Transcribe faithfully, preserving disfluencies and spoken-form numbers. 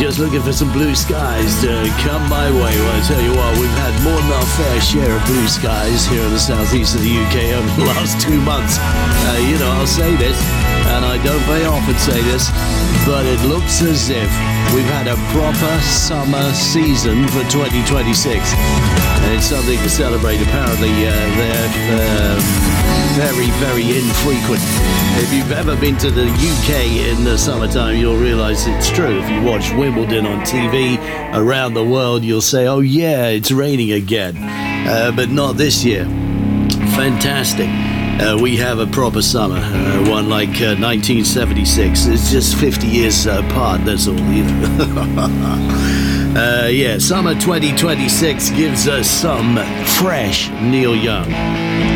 Just looking for some blue skies to come my way. Well, I tell you what, we've had more than our fair share of blue skies here in the southeast of the U K over the last two months. Uh, you know, I'll say this, and I don't very often say this, but it looks as if we've had a proper summer season for twenty twenty-six. And it's something to celebrate. Apparently, uh, they're uh, very, very infrequent. If you've ever been to the U K in the summertime, you'll realise it's true. If you watch Wimbledon on T V around the world, you'll say, oh yeah, it's raining again. Uh, but not this year. Fantastic. Uh, we have a proper summer, uh, one like uh, nineteen seventy-six. It's just fifty years uh, apart, that's all, you know. uh, yeah, summer twenty twenty-six gives us some fresh Neil Young.